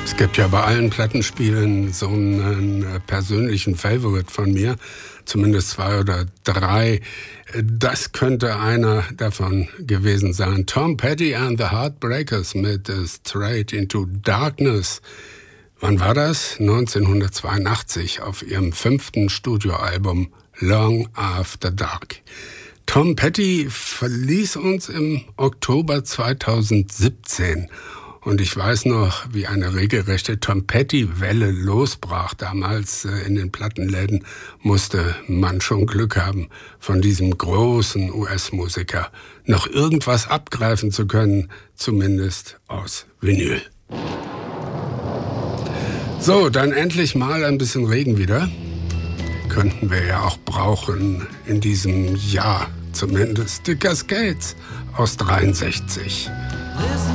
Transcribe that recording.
Es gibt ja bei allen Plattenspielen so einen persönlichen Favorite von mir, zumindest 2 oder 3. Das könnte einer davon gewesen sein. Tom Petty and the Heartbreakers mit Straight into Darkness. Wann war das? 1982 auf ihrem 5. Studioalbum Long After Dark. Tom Petty verließ uns im Oktober 2017. Und ich weiß noch, wie eine regelrechte Tom Petty-Welle losbrach. Damals in den Plattenläden musste man schon Glück haben, von diesem großen US-Musiker noch irgendwas abgreifen zu können, zumindest aus Vinyl. So, dann endlich mal ein bisschen Regen wieder. Könnten wir ja auch brauchen in diesem Jahr zumindest. Die Cascades aus 63.